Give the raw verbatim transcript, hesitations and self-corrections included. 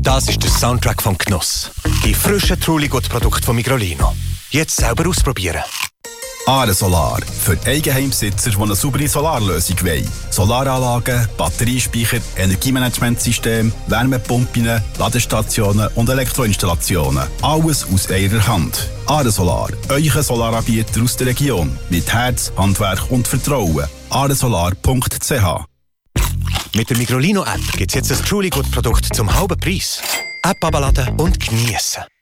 Das ist der Soundtrack vom Genuss. Die frischen Truligut-Produkte von Migrolino. Jetzt selber ausprobieren. Are Solar. Für Eigenheimbesitzer, die eine saubere Solarlösung wollen. Solaranlagen, Batteriespeicher, Energiemanagementsystem, Wärmepumpen, Ladestationen und Elektroinstallationen. Alles aus einer Hand. Are Solar. Euer Solaranbieter aus der Region. Mit Herz, Handwerk und Vertrauen. aresolar punkt c h. Mit der Migrolino-App gibt es jetzt ein Truligut-Produkt zum halben Preis. App abladen und geniessen.